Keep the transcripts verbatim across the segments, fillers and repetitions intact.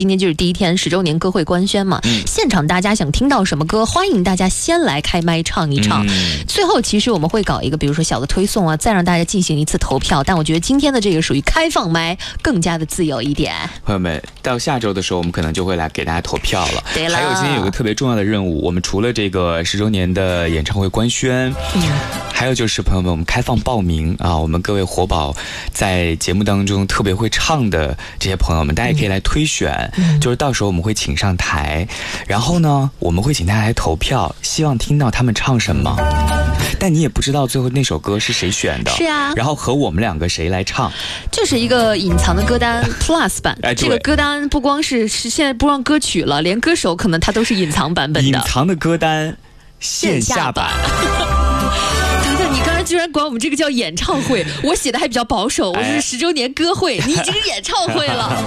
今天就是第一天十周年歌会官宣嘛、嗯、现场大家想听到什么歌，欢迎大家先来开麦唱一唱、嗯、最后其实我们会搞一个比如说小的推送啊，再让大家进行一次投票，但我觉得今天的这个属于开放麦，更加的自由一点。 朋友们，到下周的时候我们可能就会来给大家投票了。 对了， 还有今天有个特别重要的任务，我们除了这个十周年的演唱会官宣、嗯、还有就是朋友们，我们开放报名啊，我们各位活宝在节目当中特别会唱的这些朋友们，大家可以来推选、嗯、就是到时候我们会请上台，然后呢我们会请大家来投票，希望听到他们唱什么，但你也不知道最后那首歌是谁选的。 是啊， 然后和我们两个谁来唱， 就是一个隐藏的歌单 plus 版、哎、这个歌单不光是是现在播放歌曲了，连歌手可能他都是隐藏版本的， 隐藏的歌单线下版。 等等，你刚才居然管我们这个叫演唱会，我写的还比较保守，我是十周年歌会、哎、你已经是演唱会了。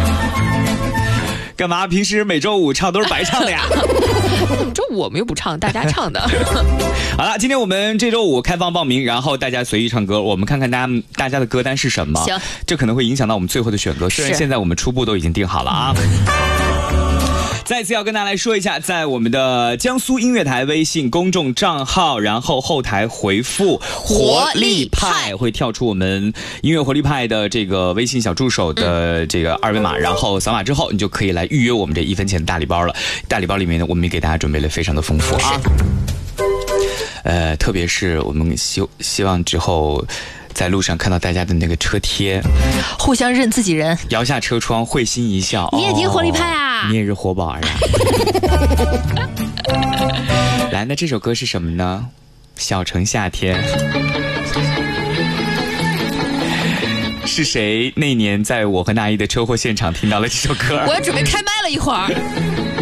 干嘛？平时每周五唱都是白唱的呀？ 周五我们又不唱，大家唱的。 好了，今天我们这周五开放报名，然后大家随意唱歌，我们看看大家大家的歌单是什么。 行， 这可能会影响到我们最后的选歌。虽然现在我们初步都已经定好了啊。再次要跟大家来说一下，在我们的江苏音乐台微信公众账号，然后后台回复活力派，会跳出我们音乐活力派的这个微信小助手的这个二维码、嗯、然后扫码之后你就可以来预约我们这一分钱的大礼包了。大礼包里面呢，我们也给大家准备了非常的丰富啊，呃，特别是我们希希望之后在路上看到大家的那个车贴， 互相认自己人， 摇下车窗会心一笑， 你也听活力派啊、 哦、你也是活宝儿啊。来，那这首歌是什么呢？小城夏天。是谁那年在我和那英的车祸现场听到了这首歌？ 我要准备开麦了一会儿。